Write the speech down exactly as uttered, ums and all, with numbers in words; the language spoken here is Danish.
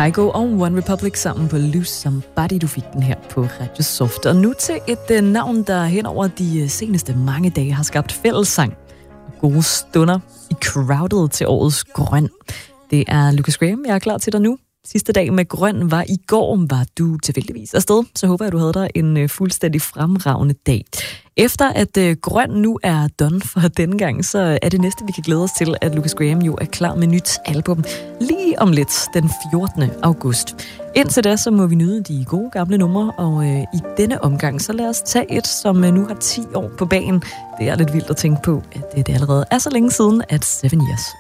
Kygo og One Republic sammen på Lose Somebody. Du fik den her på Radio Soft. Og nu til et uh, navn, der hen over de uh, seneste mange dage har skabt fællessang og gode stunder i crowded til årets Grøn. Det er Lucas Graham, jeg er klar til dig nu. Sidste dag med Grøn var i går. Var du tilfældigvis afsted, så håber jeg, du havde dig en uh, fuldstændig fremragende dag. Efter at uh, Grøn nu er done for denne gang, så er det næste, vi kan glæde os til, at Lucas Graham jo er klar med nyt album lige om lidt, den fjortende august. Indtil da, så må vi nyde de gode gamle numre, og uh, i denne omgang, så lad os tage et, som uh, nu har ti år på bagen. Det er lidt vildt at tænke på, at det allerede er så længe siden, at Seven Years